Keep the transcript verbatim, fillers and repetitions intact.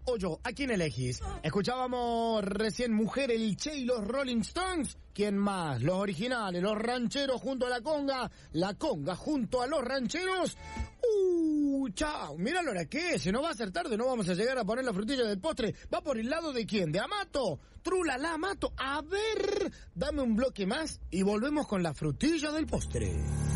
o yo? ¿A quién elegís? Escuchábamos recién Mujer, el Che y los Rolling Stones. ¿Quién más? Los originales, los rancheros junto a la conga, la conga junto a los rancheros. Uh, chao, mira la hora que es, se nos va a hacer tarde, no vamos a llegar a poner la frutilla del postre. ¿Va por el lado de quién? ¿De Amato? Trulala, Amato. A ver, dame un bloque más y volvemos con la frutilla del postre.